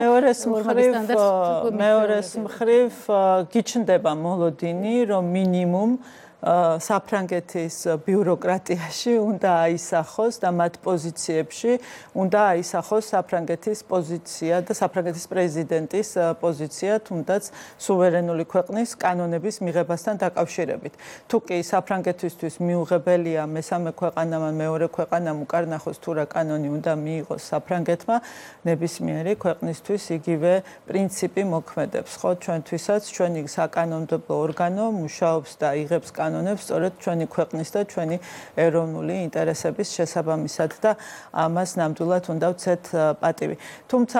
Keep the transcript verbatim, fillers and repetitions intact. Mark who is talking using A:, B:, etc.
A: მეორეს მხრივ მეორეს მხრივ გიჩნდება მოლოდინი, რომ მინიმუმ საფრანგეთის ბიუროკრატიაში უნდა აისახოს და მათ პოზიციებში უნდა აისახოს საფრანგეთის პოზიცია და საფრანგეთის პრეზიდენტის პოზიცია, თუნდაც სუვერენული ქვეყნის კანონების მიღებასთან დაკავშირებით. თუ კი საფრანგეთისთვის მიუღებელია მესამე ქვეყანამ ან მეორე ქვეყანამ უკარნახოს თუ რა კანონი უნდა მიიღოს საფრანგეთმა, ნებისმიერი ქვეყნისთვის იგივე პრინციპი მოქმედებს. ხო, ჩვენთვისაც ჩვენი საკანონმდებლო ორგანო მუშაობს და იღებს კანონებს სწორედ ჩვენი ქვეყნის და ჩვენი ეროვნული ინტერესების შესაბამისად და ამას ნამდვილად უნდა ვცეთ პატივი. თუმცა